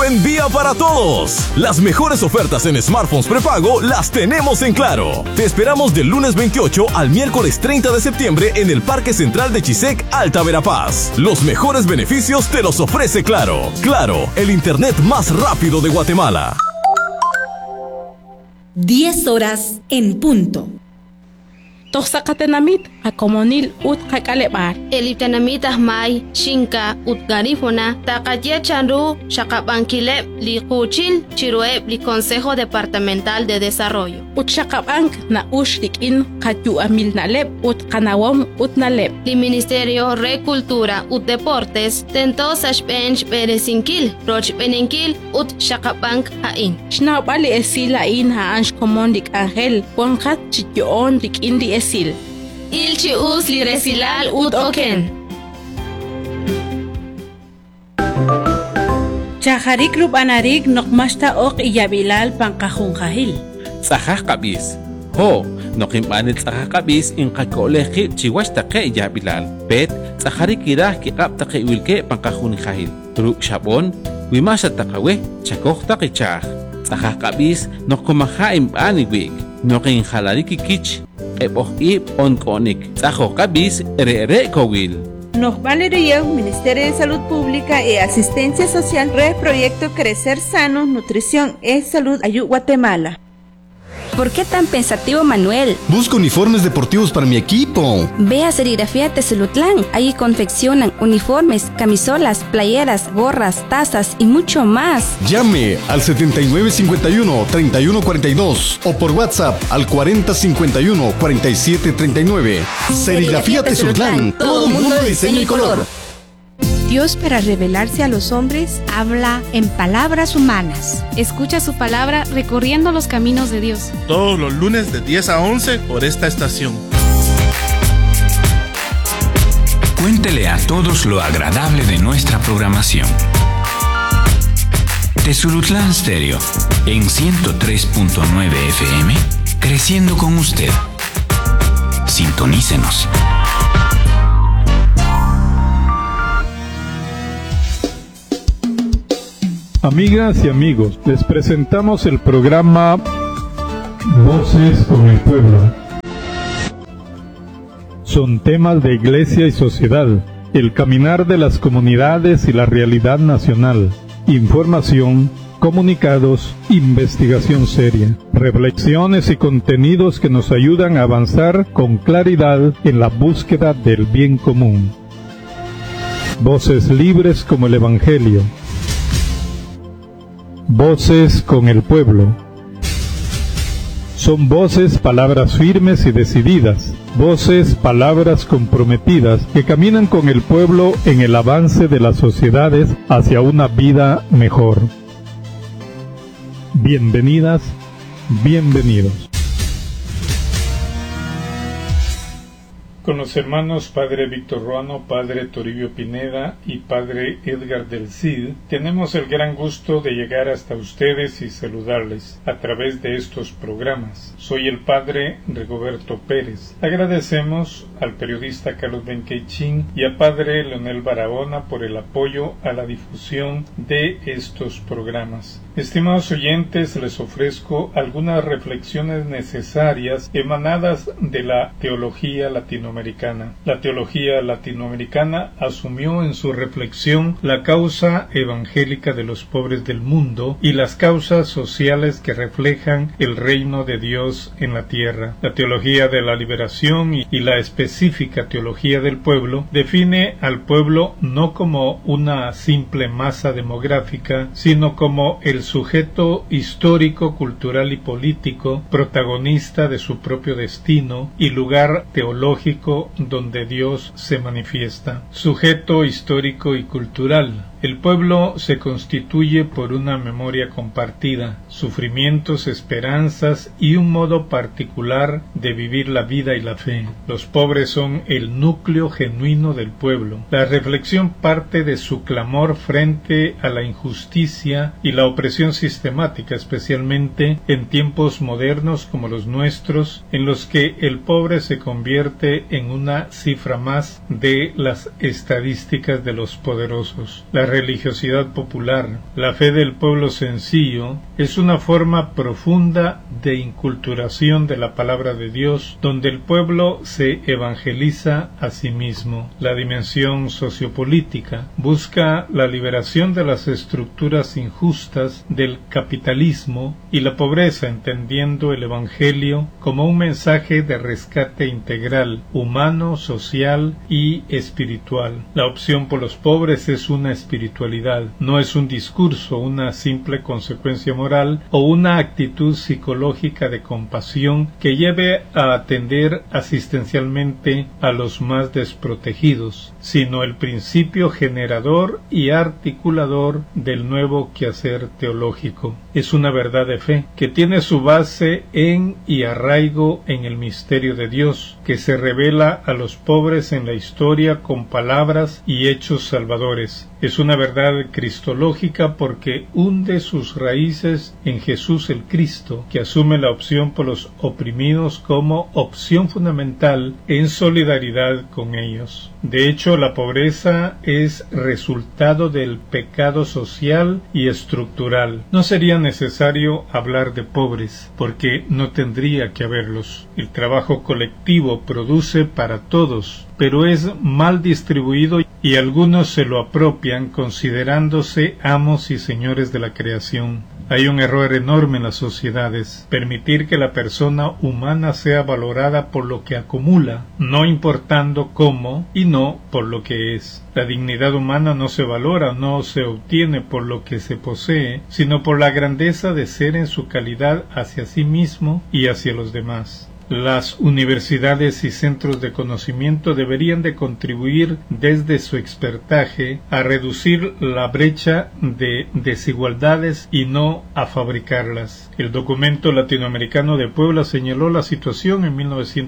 Buen día para todos. Las mejores ofertas en smartphones prepago las tenemos en Claro. Te esperamos del lunes 28 al miércoles 30 de septiembre en el Parque Central de Chisec, Alta Verapaz. Los mejores beneficios te los ofrece Claro. Claro, el internet más rápido de Guatemala. 10 horas en punto. Toxacatenamit, acomonil ut kakalebar. Eliptenamit ahmay, shinka, ut garifona, takatye chanru, shakabankilep, li kuchil, chiruep, li Consejo Departamental de Desarrollo. Ut shakabank na ushlikin, katyu amil nalep, ut kanawom ut nalep. Li Ministerio Re Cultura ut Deportes, tento sashpench beresinkil, roch beninkil, ut shakabank hain. Shnawbali esila in haansh komondik angel, ponkat chityoon dik indi esil. Ilchi us li resilal ut oken. Chajarik rubanarik nokmashta ok iyabilal pankajunjahil. Tzajaj kabis. Ho, nokimbanit tzajaj kabis in kakoleki chiwashta ke iyabilal. Pet, tzajarik irah kikap take wilke pankajunjahil. Truk shabon, wimasha takawe, chakok takichaj. Tzajaj kabis nokumaha imbaniwik. Nokin halariki kich. Ebohib onkonik. Tzajo kabis re kowil. Nos valería Ministerio de Salud Pública y Asistencia Social Proyecto Crecer Sano, Nutrición y Salud Ayú Guatemala. ¿Por qué tan pensativo, Manuel? Busco uniformes deportivos para mi equipo. Ve a Serigrafía Tezelutlán. Ahí confeccionan uniformes, camisolas, playeras, gorras, tazas y mucho más. Llame al 7951-3142 o por WhatsApp al 4051-4739. Serigrafía Tezelutlán. Todo mundo de diseño y color. Dios, para revelarse a los hombres, habla en palabras humanas. Escucha su palabra recorriendo los caminos de Dios. Todos los lunes de 10 a 11 por esta estación. Cuéntele a todos lo agradable de nuestra programación. Tezelutlán Stereo, en 103.9 FM, creciendo con usted. Sintonícenos. Amigas y amigos, les presentamos el programa Voces con el Pueblo. Son temas de iglesia y sociedad, el caminar de las comunidades y la realidad nacional, información, comunicados, investigación seria, reflexiones y contenidos que nos ayudan a avanzar con claridad en la búsqueda del bien común. Voces libres como el Evangelio. Voces con el pueblo. Son voces, palabras firmes y decididas, voces, palabras comprometidas que caminan con el pueblo en el avance de las sociedades hacia una vida mejor. Bienvenidas, bienvenidos. Con los hermanos Padre Víctor Ruano, Padre Toribio Pineda y Padre Edgar del Cid, tenemos el gran gusto de llegar hasta ustedes y saludarles a través de estos programas. Soy el Padre Rigoberto Pérez. Agradecemos al periodista Carlos Benqueichín y a Padre Leonel Barahona por el apoyo a la difusión de estos programas. Estimados oyentes, les ofrezco algunas reflexiones necesarias emanadas de la teología latinoamericana. La teología latinoamericana asumió en su reflexión la causa evangélica de los pobres del mundo y las causas sociales que reflejan el reino de Dios en la tierra. La teología de la liberación y la específica teología del pueblo define al pueblo no como una simple masa demográfica, sino como el sujeto histórico, cultural y político, protagonista de su propio destino y lugar teológico donde Dios se manifiesta. Sujeto histórico y cultural. El pueblo se constituye por una memoria compartida, sufrimientos, esperanzas y un modo particular de vivir la vida y la fe. Los pobres son el núcleo genuino del pueblo. La reflexión parte de su clamor frente a la injusticia y la opresión sistemática, especialmente en tiempos modernos como los nuestros, en los que el pobre se convierte en una cifra más de las estadísticas de los poderosos. La religiosidad popular, la fe del pueblo sencillo, es una forma profunda de inculturación de la palabra de Dios, donde el pueblo se evangeliza a sí mismo. La dimensión sociopolítica busca la liberación de las estructuras injustas del capitalismo y la pobreza, entendiendo el evangelio como un mensaje de rescate integral, humano, social y espiritual. La opción por los pobres es una espiritualidad, no es un discurso, una simple consecuencia moral o una actitud psicológica de compasión que lleve a atender asistencialmente a los más desprotegidos, sino el principio generador y articulador del nuevo quehacer teológico. Es una verdad de fe que tiene su base en y arraigo en el misterio de Dios, que se revela a los pobres en la historia con palabras y hechos salvadores. Es una verdad cristológica porque hunde sus raíces en Jesús el Cristo, que asume la opción por los oprimidos como opción fundamental en solidaridad con ellos. De hecho, la pobreza es resultado del pecado social y estructural. No sería necesario hablar de pobres, porque no tendría que haberlos. El trabajo colectivo produce para todos, pero es mal distribuido y algunos se lo apropian considerándose amos y señores de la creación. Hay un error enorme en las sociedades: permitir que la persona humana sea valorada por lo que acumula, no importando cómo y no por lo que es. La dignidad humana no se valora, no se obtiene por lo que se posee, sino por la grandeza de ser en su calidad hacia sí mismo y hacia los demás. Las universidades y centros de conocimiento deberían de contribuir desde su expertaje a reducir la brecha de desigualdades y no a fabricarlas. El documento latinoamericano de Puebla señaló la situación en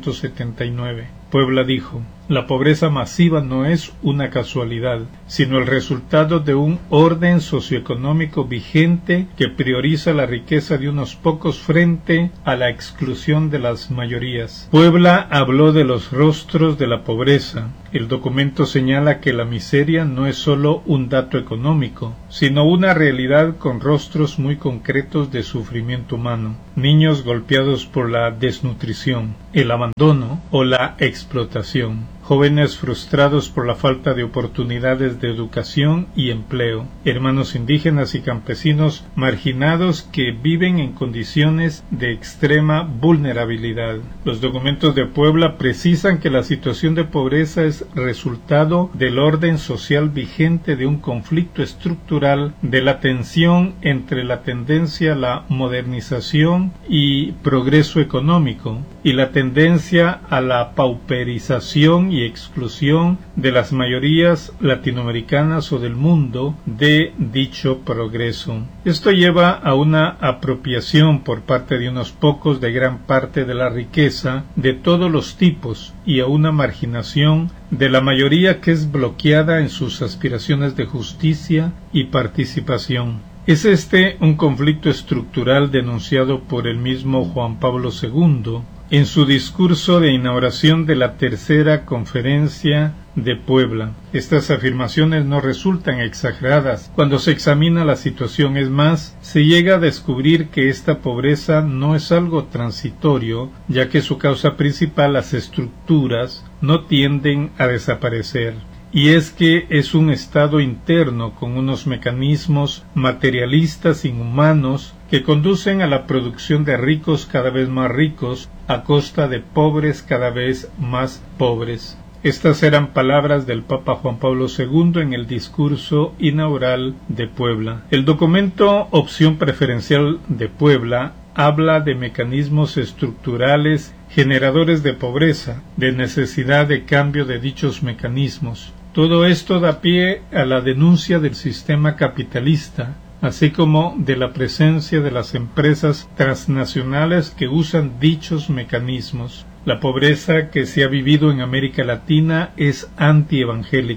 1979. Puebla dijo: la pobreza masiva no es una casualidad, sino el resultado de un orden socioeconómico vigente que prioriza la riqueza de unos pocos frente a la exclusión de las mayorías. Puebla habló de los rostros de la pobreza. El documento señala que la miseria no es solo un dato económico, sino una realidad con rostros muy concretos de sufrimiento humano. Niños golpeados por la desnutrición, el abandono o la explotación. Jóvenes frustrados por la falta de oportunidades de educación y empleo. Hermanos indígenas y campesinos marginados que viven en condiciones de extrema vulnerabilidad. Los documentos de Puebla precisan que la situación de pobreza es resultado del orden social vigente de un conflicto estructural, de la tensión entre la tendencia a la modernización y progreso económico y la tendencia a la pauperización y exclusión de las mayorías latinoamericanas o del mundo de dicho progreso. Esto lleva a una apropiación por parte de unos pocos de gran parte de la riqueza de todos los tipos y a una marginación de la mayoría que es bloqueada en sus aspiraciones de justicia y participación. Es este un conflicto estructural denunciado por el mismo Juan Pablo II en su discurso de inauguración de la tercera conferencia de Puebla. Estas afirmaciones no resultan exageradas cuando se examina la situación. Es más, se llega a descubrir que esta pobreza no es algo transitorio, ya que su causa principal, las estructuras, no tienden a desaparecer. Y es que es un estado interno con unos mecanismos materialistas inhumanos que conducen a la producción de ricos cada vez más ricos a costa de pobres cada vez más pobres. Estas eran palabras del Papa Juan Pablo II en el discurso inaugural de Puebla. El documento Opción Preferencial de Puebla habla de mecanismos estructurales generadores de pobreza, de necesidad de cambio de dichos mecanismos. Todo esto da pie a la denuncia del sistema capitalista, así como de la presencia de las empresas transnacionales que usan dichos mecanismos. La pobreza que se ha vivido en América Latina es antievangélica.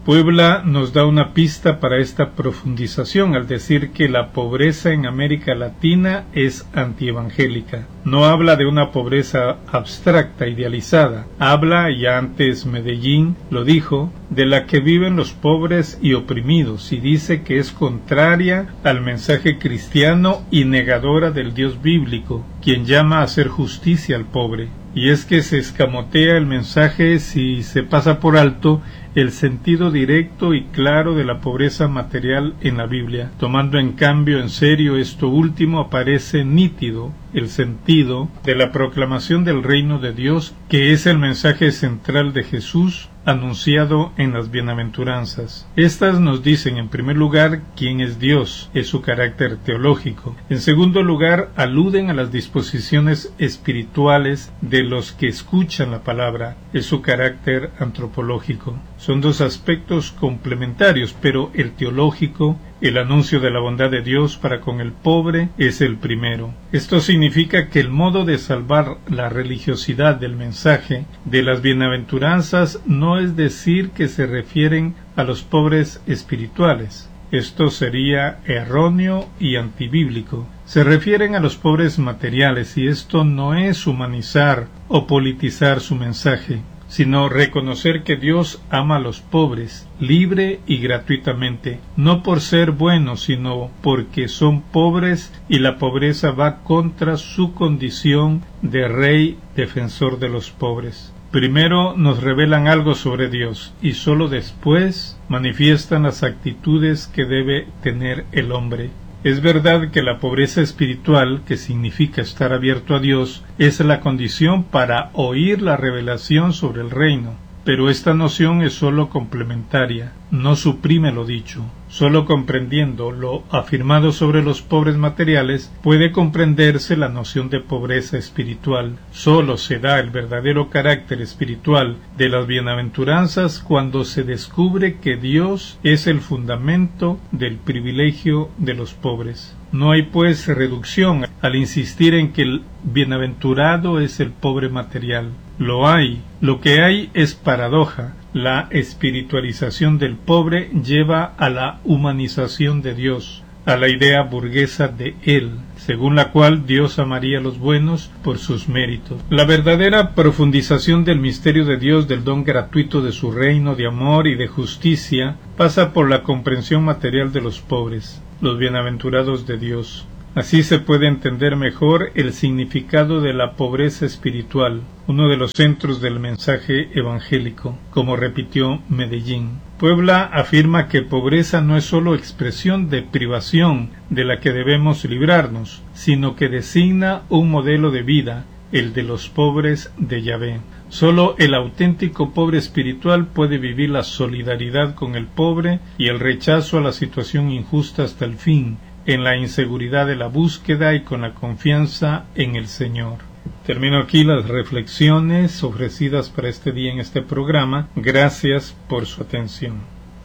Puebla nos da una pista para esta profundización al decir que la pobreza en América Latina es antievangélica. No habla de una pobreza abstracta, idealizada. Habla, y antes Medellín lo dijo, de la que viven los pobres y oprimidos, y dice que es contraria al mensaje cristiano y negadora del Dios bíblico, quien llama a hacer justicia al pobre. Y es que se escamotea el mensaje si se pasa por alto el sentido directo y claro de la pobreza material en la Biblia. Tomando en cambio en serio esto último, aparece nítido el sentido de la proclamación del reino de Dios, que es el mensaje central de Jesús anunciado en las bienaventuranzas. Estas nos dicen, en primer lugar, quién es Dios, es su carácter teológico. En segundo lugar, aluden a las disposiciones espirituales de los que escuchan la palabra, es su carácter antropológico. Son dos aspectos complementarios, pero el teológico, el anuncio de la bondad de Dios para con el pobre, es el primero. Esto significa que el modo de salvar la religiosidad del mensaje de las bienaventuranzas no es decir que se refieren a los pobres espirituales. Esto sería erróneo y antibíblico. Se refieren a los pobres materiales, y esto no es humanizar o politizar su mensaje, sino reconocer que Dios ama a los pobres, libre y gratuitamente, no por ser buenos, sino porque son pobres y la pobreza va contra su condición de rey defensor de los pobres. Primero nos revelan algo sobre Dios y sólo después manifiestan las actitudes que debe tener el hombre. Es verdad que la pobreza espiritual, que significa estar abierto a Dios, es la condición para oír la revelación sobre el reino, pero esta noción es sólo complementaria, no suprime lo dicho. Sólo comprendiendo lo afirmado sobre los pobres materiales puede comprenderse la noción de pobreza espiritual. Sólo se da el verdadero carácter espiritual de las bienaventuranzas cuando se descubre que Dios es el fundamento del privilegio de los pobres. No hay pues reducción al insistir en que el bienaventurado es el pobre material. Lo hay. Lo que hay es paradoja. La espiritualización del pobre lleva a la humanización de Dios, a la idea burguesa de Él, según la cual Dios amaría a los buenos por sus méritos. La verdadera profundización del misterio de Dios, del don gratuito de su reino de amor y de justicia, pasa por la comprensión material de los pobres, los bienaventurados de Dios. Así se puede entender mejor el significado de la pobreza espiritual, uno de los centros del mensaje evangélico, como repitió Medellín. Puebla afirma que pobreza no es sólo expresión de privación de la que debemos librarnos, sino que designa un modelo de vida, el de los pobres de Yahvé. Sólo el auténtico pobre espiritual puede vivir la solidaridad con el pobre y el rechazo a la situación injusta hasta el fin, en la inseguridad de la búsqueda y con la confianza en el Señor. Termino aquí las reflexiones ofrecidas para este día en este programa. Gracias por su atención.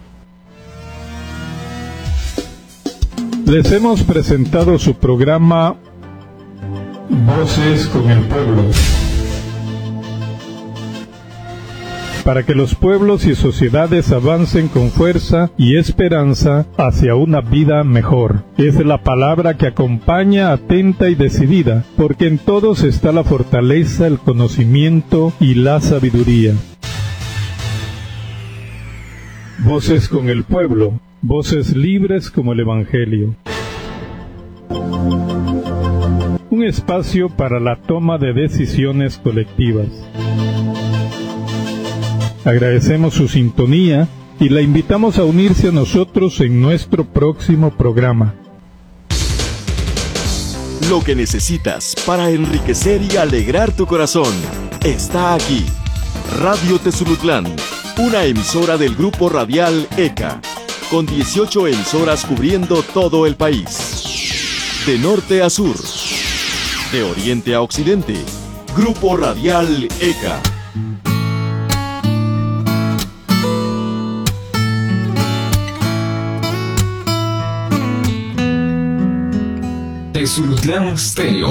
Les hemos presentado su programa Voces con el Pueblo, para que los pueblos y sociedades avancen con fuerza y esperanza hacia una vida mejor. Es la palabra que acompaña atenta y decidida, porque en todos está la fortaleza, el conocimiento y la sabiduría. Voces con el pueblo, voces libres como el Evangelio. Un espacio para la toma de decisiones colectivas. Agradecemos su sintonía y la invitamos a unirse a nosotros en nuestro próximo programa. Lo que necesitas para enriquecer y alegrar tu corazón está aquí. Radio Tezulutlán, una emisora del grupo radial ECA, con 18 emisoras cubriendo todo el país. De norte a sur, de oriente a occidente, Grupo Radial ECA. Tezulutlán Stereo.